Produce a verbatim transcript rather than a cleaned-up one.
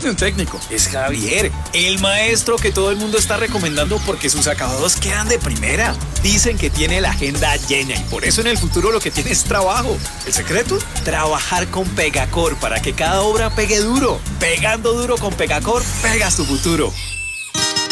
de un técnico, es Javier, el maestro que todo el mundo está recomendando porque sus acabados quedan de primera. Dicen que tiene la agenda llena y por eso en el futuro lo que tiene es trabajo. ¿El secreto? Trabajar con Pegacor para que cada obra pegue duro. Pegando duro con Pegacor, pegas tu futuro.